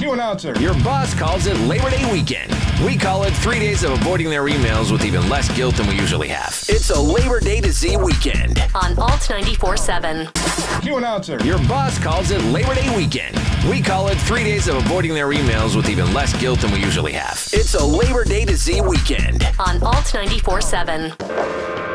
Cue announcer. Your boss calls it Labor Day weekend. We call it 3 days of avoiding their emails with even less guilt than we usually have. It's a Labor Day to Z weekend. On Alt 94.7. Cue announcer. Your boss calls it Labor Day weekend. We call it 3 days of avoiding their emails with even less guilt than we usually have. It's a Labor Day to Z weekend. On Alt 94.7.